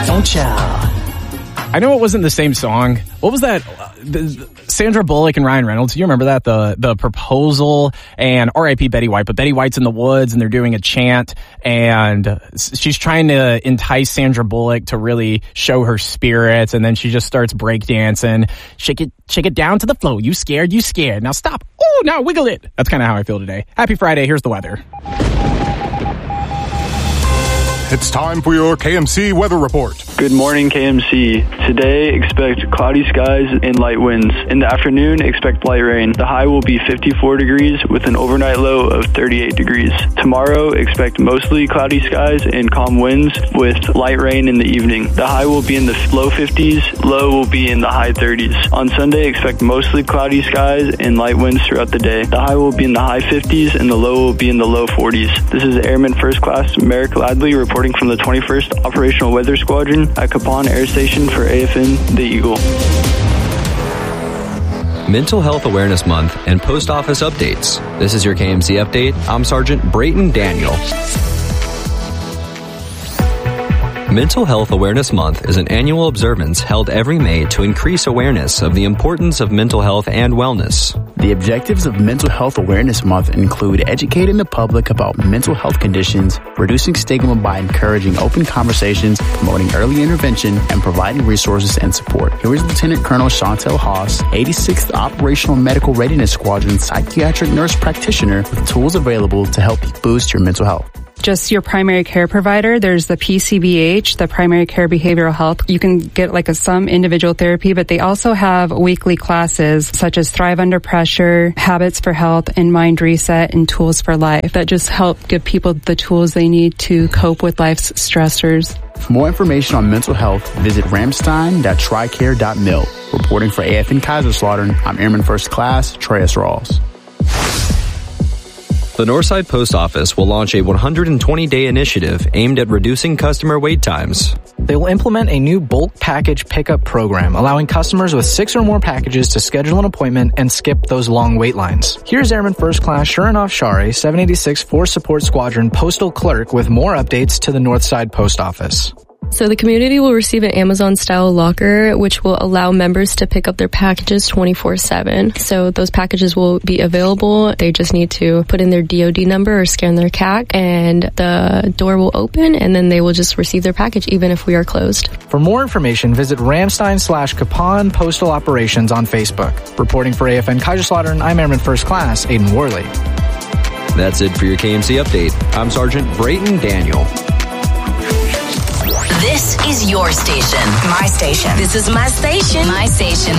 Don't ya? I know it wasn't the same song. What was that? Sandra Bullock and Ryan Reynolds. Do you remember that? The proposal and R.I.P. Betty White. But Betty White's in the woods and they're doing a chant and she's trying to entice Sandra Bullock to really show her spirits. And then she just starts breakdancing. Shake it down to the flow. You scared? Now stop. Oh, now wiggle it. That's kind of how I feel today. Happy Friday. Here's the weather. It's time for your KMC weather report. Good morning, KMC. Today, expect cloudy skies and light winds. In the afternoon, expect light rain. The high will be 54 degrees with an overnight low of 38 degrees. Tomorrow, expect mostly cloudy skies and calm winds with light rain in the evening. The high will be in the low 50s, low will be in the high 30s. On Sunday, expect mostly cloudy skies and light winds throughout the day. The high will be in the high 50s and the low will be in the low 40s. This is Airman First Class Merrick Ladley reporting from the 21st Operational Weather Squadron at Capon Air Station for AFN The Eagle. Mental Health Awareness Month and post office updates. This is your KMC update. I'm Sergeant Brayton Daniel. Mental Health Awareness Month is an annual observance held every May to increase awareness of the importance of mental health and wellness. The objectives of Mental Health Awareness Month include educating the public about mental health conditions, reducing stigma by encouraging open conversations, promoting early intervention, and providing resources and support. Here is Lieutenant Colonel Chantel Haas, 86th Operational Medical Readiness Squadron psychiatric nurse practitioner with tools available to help you boost your mental health. Just your primary care provider. There's the PCBH, the primary care behavioral health. You can get some individual therapy, but they also have weekly classes such as Thrive Under Pressure, Habits for Health, and Mind Reset, and Tools for Life that just help give people the tools they need to cope with life's stressors. For more information on mental health, visit ramstein.tricare.mil. Reporting for AFN Kaiserslautern, I'm Airman First Class Treyas Rawls. The Northside Post Office will launch a 120-day initiative aimed at reducing customer wait times. They will implement a new bulk package pickup program, allowing customers with 6 or more packages to schedule an appointment and skip those long wait lines. Here's Airman First Class Shuranov Shari, 786 Force Support Squadron Postal Clerk with more updates to the Northside Post Office. So the community will receive an Amazon-style locker, which will allow members to pick up their packages 24/7. So those packages will be available. They just need to put in their DOD number or scan their CAC, and the door will open, and then they will just receive their package even if we are closed. For more information, visit Ramstein/Capon Postal Operations on Facebook. Reporting for AFN Kaiserslautern, I'm Airman First Class Aiden Worley. That's it for your KMC update. I'm Sergeant Brayton Daniel. This is your station. My station. This is my station. My station.